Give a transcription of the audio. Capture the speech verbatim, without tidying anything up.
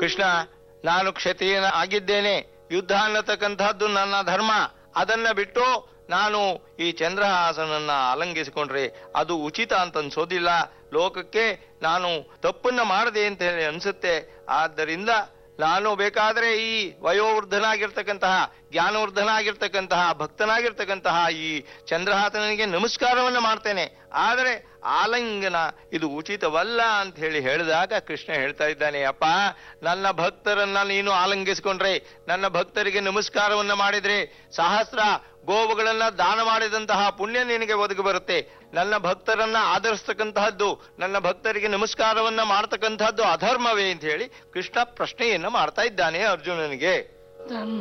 ಕೃಷ್ಣ, ನಾನು ಕ್ಷತ್ರಿಯನ ಆಗಿದ್ದೇನೆ, ಯುದ್ಧ ಅನ್ನತಕ್ಕಂಥದ್ದು ನನ್ನ ಧರ್ಮ. ಅದನ್ನ ಬಿಟ್ಟು ನಾನು ಈ ಚಂದ್ರಹಾಸನನ್ನ ಆಲಂಗಿಸಿಕೊಂಡ್ರೆ ಅದು ಉಚಿತ ಅಂತ ಅನ್ಸೋದಿಲ್ಲ. ಲೋಕಕ್ಕೆ ನಾನು ತಪ್ಪನ್ನ ಮಾಡದೆ ಅಂತ ಹೇಳಿ ಅನ್ಸುತ್ತೆ. ಆದ್ದರಿಂದ ನಾನು ಬೇಕಾದ್ರೆ ಈ ವಯೋವೃದ್ಧನಾಗಿರ್ತಕ್ಕಂತಹ, ಜ್ಞಾನವೃದ್ಧನಾಗಿರ್ತಕ್ಕಂತಹ, ಭಕ್ತನಾಗಿರ್ತಕ್ಕಂತಹ ಈ ಚಂದ್ರಹಾಸನಿಗೆ ನಮಸ್ಕಾರವನ್ನ ಮಾಡ್ತೇನೆ. ಆದರೆ ಆಲಿಂಗನ ಇದು ಉಚಿತವಲ್ಲ ಅಂತ ಹೇಳಿ ಹೇಳಿದಾಗ ಕೃಷ್ಣ ಹೇಳ್ತಾ ಇದ್ದಾನೆ, ಅಪ್ಪ, ನನ್ನ ಭಕ್ತರನ್ನ ನೀನು ಆಲಂಗಿಸಿಕೊಂಡ್ರೆ, ನನ್ನ ಭಕ್ತರಿಗೆ ನಮಸ್ಕಾರವನ್ನ ಮಾಡಿದ್ರೆ ಸಹಸ್ರ ಗೋವುಗಳನ್ನ ದಾನ ಮಾಡಿದಂತಹ ಪುಣ್ಯ ನಿನಗೆ ಒದಗಿ ಬರುತ್ತೆ. ನನ್ನ ಭಕ್ತರನ್ನ ಆಧರಿಸ್ತಕ್ಕಂತಹದ್ದು, ನನ್ನ ಭಕ್ತರಿಗೆ ನಮಸ್ಕಾರವನ್ನ ಮಾಡತಕ್ಕಂತಹದ್ದು ಅಧರ್ಮವೇ ಅಂತ ಹೇಳಿ ಕೃಷ್ಣ ಪ್ರಶ್ನೆಯನ್ನ ಮಾಡ್ತಾ ಇದ್ದಾನೆ ಅರ್ಜುನನಿಗೆ.